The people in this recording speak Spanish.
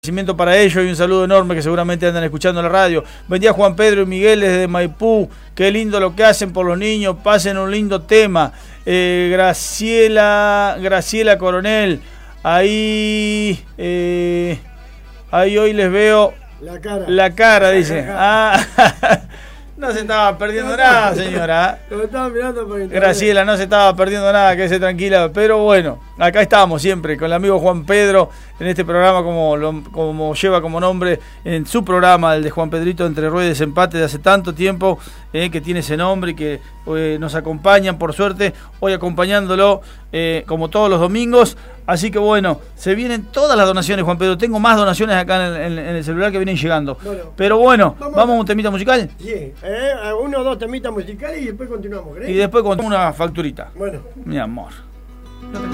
Agradecimiento para ellos y un saludo enorme que seguramente andan escuchando la radio. Buen día Juan Pedro y Miguel desde Maipú. Qué lindo lo que hacen por los niños. Pasen un lindo tema. Graciela Coronel. Ahí hoy les veo la cara dice. No se estaba perdiendo nada, señora. Lo estaba mirando por internet. Graciela, no se estaba perdiendo nada, quédese tranquila. Pero bueno, acá estamos siempre con el amigo Juan Pedro en este programa, como lleva como nombre en su programa, el de Juan Pedrito Entre Ruedas y Desempate, de hace tanto tiempo que tiene ese nombre y que nos acompañan, por suerte, hoy acompañándolo como todos los domingos. Así que bueno, se vienen todas las donaciones, Juan Pedro. Tengo más donaciones acá en el celular que vienen llegando. Bueno, pero bueno, ¿vamos a un temita musical? Sí, uno o dos temitas musicales y después continuamos, ¿crees? Y después con una facturita. Bueno. Mi amor.